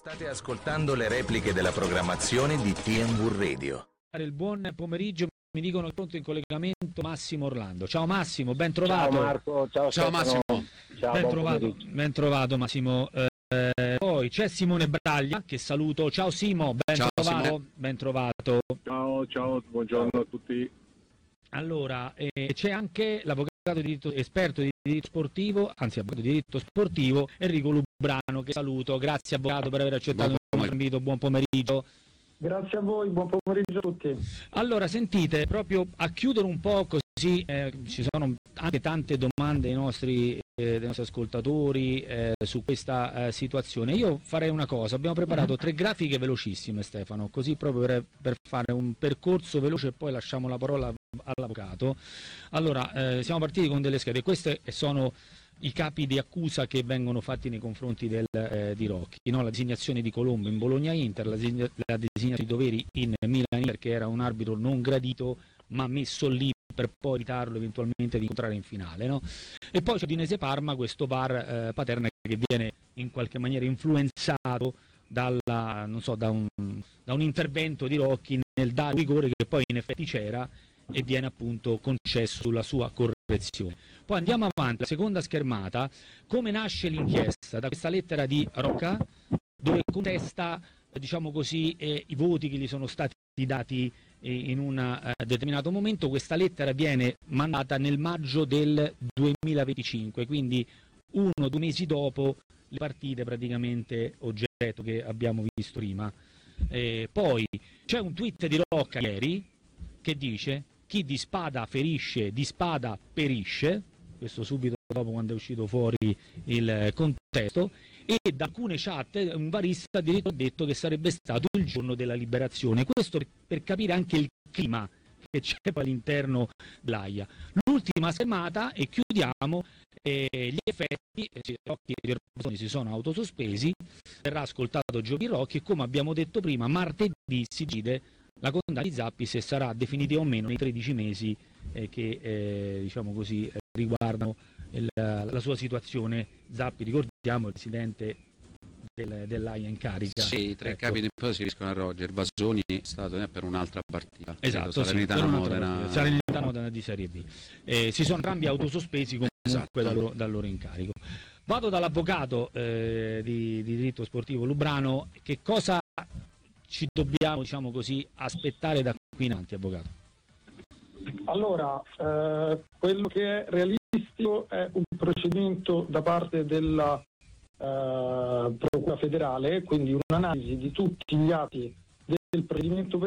State ascoltando le repliche della programmazione di TNV Radio. Il buon pomeriggio, mi dicono che è pronto in collegamento Massimo Orlando. Ciao Massimo, ben trovato. Ciao Marco, ciao Massimo. Ciao, ben trovato Massimo. Poi c'è Simone Braglia, che saluto. Ciao Simo, ben trovato. Ciao, buongiorno a tutti. Allora, c'è anche l'avvocato di diritto, esperto di diritto sportivo, avvocato di diritto sportivo, Enrico Lubrano, che saluto. Grazie avvocato per aver accettato il nostro invito, buon pomeriggio. Grazie a voi, buon pomeriggio a tutti. Allora, sentite, proprio a chiudere un po' così, ci sono anche tante domande dei nostri ascoltatori su questa situazione. Io farei una cosa, abbiamo preparato 3 grafiche velocissime, Stefano, così proprio per fare un percorso veloce e poi lasciamo la parola all'avvocato. Allora, siamo partiti con delle schede, queste sono i capi di accusa che vengono fatti nei confronti di Rocchi, no? La designazione di Colombo in Bologna-Inter, la designazione di Doveri in Milan-Inter, che era un arbitro non gradito ma messo lì per poi evitarlo eventualmente di incontrare in finale, no? E poi c'è Udinese Parma, questo VAR Paterna che viene in qualche maniera influenzato da un intervento di Rocchi nel dare rigore che poi in effetti c'era e viene appunto concesso sulla sua correzione. Poi andiamo avanti, la seconda schermata, come nasce l'inchiesta? Da questa lettera di Rocca, dove contesta, diciamo così, i voti che gli sono stati dati in un determinato momento. Questa lettera viene mandata nel maggio del 2025, quindi 1-2 mesi dopo le partite praticamente oggetto che abbiamo visto prima. Poi c'è un tweet di Rocca ieri che dice: chi di spada ferisce, di spada perisce, questo subito dopo quando è uscito fuori il contesto, e da alcune chat un varista addirittura ha detto che sarebbe stato il giorno della liberazione. Questo per capire anche il clima che c'è all'interno dell'AIA. L'ultima schermata e chiudiamo, gli effetti, Rocchi e Gervasoni si sono autosospesi, verrà ascoltato Giovanni Rocchi e come abbiamo detto prima martedì si decide la condanna di Zappi se sarà definitiva o meno nei 13 mesi che diciamo così riguardano la sua situazione. Zappi, ricordiamo, il presidente dell'AIA in carica. Sì, i 3 capi di imputato si riescono a Roger. Basoni è stato per un'altra partita. Esatto, Salernitana Modena di Serie B. Si sono entrambi autosospesi comunque dal loro incarico. Vado dall'avvocato di diritto sportivo Lubrano. Che cosa ci dobbiamo, diciamo così, aspettare da qui in avanti, avvocato? Allora, quello che è realistico è un procedimento da parte della Procura federale, quindi un'analisi di tutti gli atti del procedimento